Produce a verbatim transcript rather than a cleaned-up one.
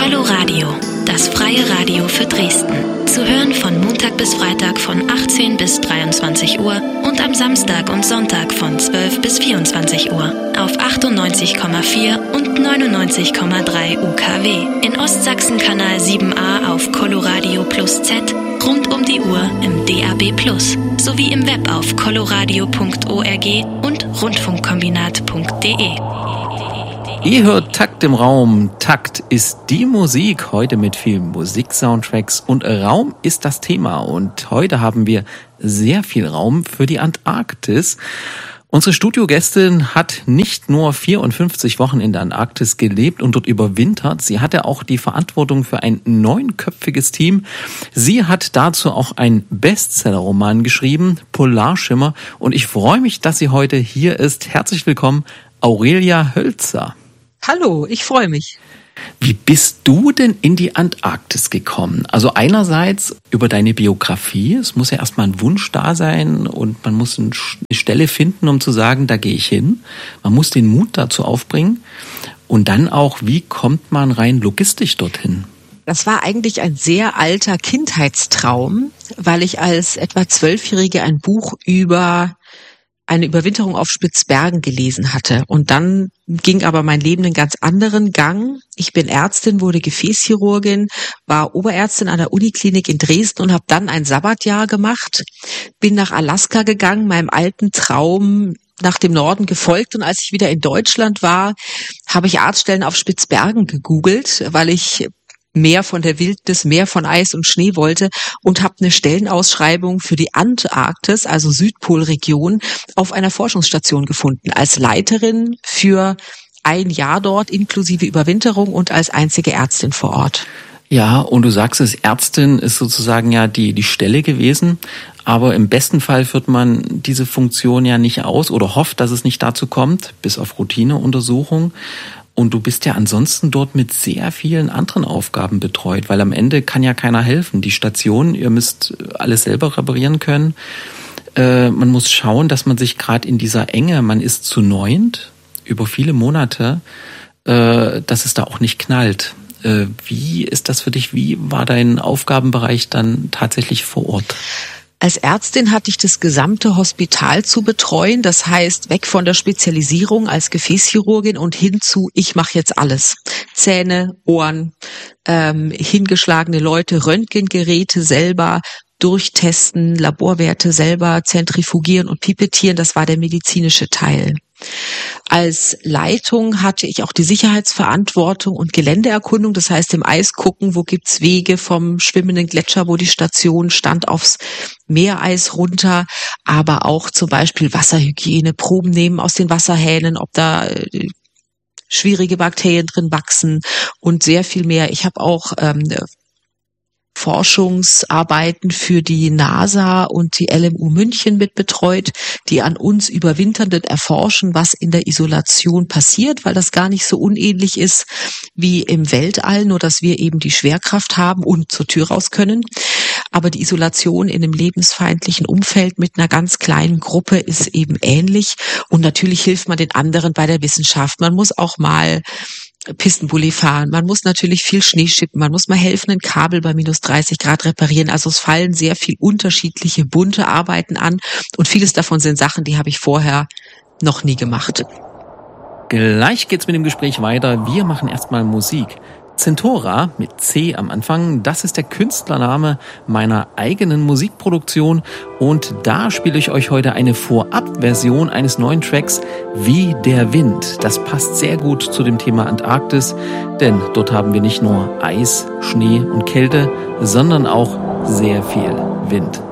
Coloradio, das freie Radio für Dresden. Zu hören von Montag bis Freitag von achtzehn bis dreiundzwanzig Uhr und am Samstag und Sonntag von zwölf bis vierundzwanzig Uhr auf achtundneunzig Komma vier und neunundneunzig Komma drei U K W. In Ostsachsen Kanal sieben a auf Coloradio Plus Z, rund um die Uhr im D A B Plus, sowie im Web auf coloradio punkt org und rundfunkkombinat punkt de. Ihr hört Takt im Raum. Takt ist die Musik, heute mit vielen Musiksoundtracks, und Raum ist das Thema. Und heute haben wir sehr viel Raum für die Antarktis. Unsere Studiogästin hat nicht nur vierundfünfzig Wochen in der Antarktis gelebt und dort überwintert, sie hatte auch die Verantwortung für ein neunköpfiges Team. Sie hat dazu auch einen Bestseller-Roman geschrieben, Polarschimmer. Und ich freue mich, dass sie heute hier ist. Herzlich willkommen, Aurelia Hölzer. Hallo, ich freue mich. Wie bist du denn in die Antarktis gekommen? Also einerseits über deine Biografie, es muss ja erstmal ein Wunsch da sein und man muss eine Stelle finden, um zu sagen, da gehe ich hin. Man muss den Mut dazu aufbringen. Und dann auch, wie kommt man rein logistisch dorthin? Das war eigentlich ein sehr alter Kindheitstraum, weil ich als etwa Zwölfjährige ein Buch über eine Überwinterung auf Spitzbergen gelesen hatte. Und dann ging aber mein Leben einen ganz anderen Gang. Ich bin Ärztin, wurde Gefäßchirurgin, war Oberärztin an der Uniklinik in Dresden und habe dann ein Sabbatjahr gemacht. Bin nach Alaska gegangen, meinem alten Traum nach dem Norden gefolgt. Und als ich wieder in Deutschland war, habe ich Arztstellen auf Spitzbergen gegoogelt, weil ich mehr von der Wildnis, mehr von Eis und Schnee wollte, und habe eine Stellenausschreibung für die Antarktis, also Südpolregion, auf einer Forschungsstation gefunden, als Leiterin für ein Jahr dort inklusive Überwinterung und als einzige Ärztin vor Ort. Ja, und du sagst es, Ärztin ist sozusagen ja die die Stelle gewesen, aber im besten Fall führt man diese Funktion ja nicht aus oder hofft, dass es nicht dazu kommt, bis auf Routineuntersuchung. Und du bist ja ansonsten dort mit sehr vielen anderen Aufgaben betreut, weil am Ende kann ja keiner helfen. Die Station, ihr müsst alles selber reparieren können. Äh, man muss schauen, dass man sich gerade in dieser Enge, man ist zu neunt über viele Monate, äh, dass es da auch nicht knallt. Äh, wie ist das für dich? Wie war dein Aufgabenbereich dann tatsächlich vor Ort? Als Ärztin hatte ich das gesamte Hospital zu betreuen, das heißt weg von der Spezialisierung als Gefäßchirurgin und hin zu, ich mache jetzt alles. Zähne, Ohren, ähm, hingeschlagene Leute, Röntgengeräte selber durchtesten, Laborwerte selber zentrifugieren und pipettieren, das war der medizinische Teil. Als Leitung hatte ich auch die Sicherheitsverantwortung und Geländeerkundung, das heißt im Eis gucken, wo gibt's Wege vom schwimmenden Gletscher, wo die Station stand, aufs Meereis runter, aber auch zum Beispiel Wasserhygiene, Proben nehmen aus den Wasserhähnen, ob da äh, schwierige Bakterien drin wachsen und sehr viel mehr. Ich habe auch ähm, Forschungsarbeiten für die NASA und die L M U München mit betreut, die an uns Überwinternden erforschen, was in der Isolation passiert, weil das gar nicht so unähnlich ist wie im Weltall, nur dass wir eben die Schwerkraft haben und zur Tür raus können. Aber die Isolation in einem lebensfeindlichen Umfeld mit einer ganz kleinen Gruppe ist eben ähnlich. Und natürlich hilft man den anderen bei der Wissenschaft. Man muss auch mal Pistenbully fahren, man muss natürlich viel Schnee schippen, man muss mal helfen, ein Kabel bei minus dreißig Grad reparieren. Also es fallen sehr viel unterschiedliche, bunte Arbeiten an und vieles davon sind Sachen, die habe ich vorher noch nie gemacht. Gleich geht's mit dem Gespräch weiter. Wir machen erstmal Musik. Zentora mit C am Anfang, das ist der Künstlername meiner eigenen Musikproduktion und da spiele ich euch heute eine Vorabversion eines neuen Tracks, Wie der Wind. Das passt sehr gut zu dem Thema Antarktis, denn dort haben wir nicht nur Eis, Schnee und Kälte, sondern auch sehr viel Wind.